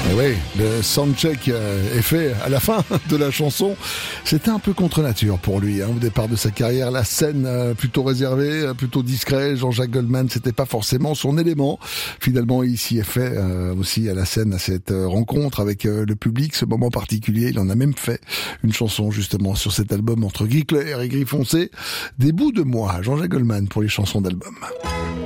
Et oui, le soundcheck est fait à la fin de la chanson. C'était un peu contre nature pour lui, au départ de sa carrière. La scène plutôt réservée, plutôt discret. Jean-Jacques Goldman, c'était pas forcément son élément. Finalement, il s'y est fait aussi à la scène, à cette rencontre avec le public, ce moment particulier. Il en a même fait une chanson justement sur cet album entre gris clair et gris foncé. Des bouts de moi, Jean-Jacques Goldman pour les chansons d'album.